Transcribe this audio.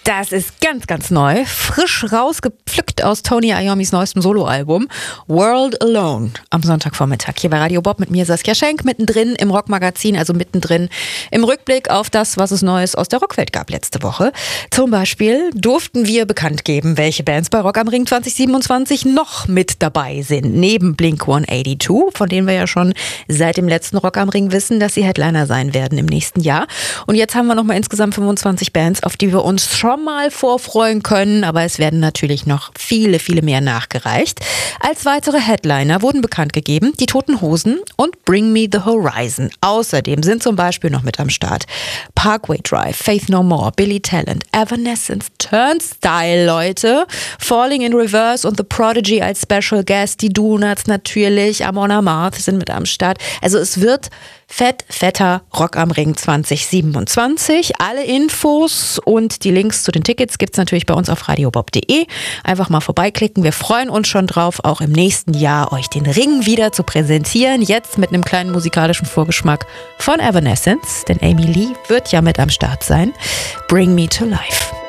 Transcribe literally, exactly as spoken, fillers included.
Das ist ganz, ganz neu, frisch rausgepflückt aus Tony Iommis neuestem Soloalbum World Alone am Sonntagvormittag hier bei Radio Bob mit mir Saskia Schenk, mittendrin im Rockmagazin, also mittendrin im Rückblick auf das, was es Neues aus der Rockwelt gab letzte Woche. Zum Beispiel durften wir bekannt geben, welche Bands bei Rock am Ring zwanzig siebenundzwanzig noch mit dabei sind, neben Blink hundertzweiundachtzig, von denen wir ja schon seit dem letzten Rock am Ring wissen, dass sie Headliner sein werden im nächsten Jahr. Und jetzt haben wir nochmal insgesamt fünfundzwanzig Bands, auf die wir uns schon mal vorfreuen können, aber es werden natürlich noch viele, viele mehr nachgereicht. Als weitere Headliner wurden bekannt gegeben die Toten Hosen und Bring Me the Horizon. Außerdem sind zum Beispiel noch mit am Start Parkway Drive, Faith No More, Billy Talent, Evanescence, Turnstile, Leute, Falling in Reverse und The Prodigy als Special Guest, die Donuts natürlich, Amon Amarth sind mit am Start. Also es wird fett, fetter Rock am Ring zwanzig siebenundzwanzig. Alle Infos und die Links zu den Tickets gibt's natürlich bei uns auf radiobob punkt de. Einfach mal vorbeiklicken. Wir freuen uns schon drauf, auch im nächsten Jahr euch den Ring wieder zu präsentieren. Jetzt mit einem kleinen musikalischen Vorgeschmack von Evanescence, denn Amy Lee wird ja mit am Start sein. Bring Me to Life.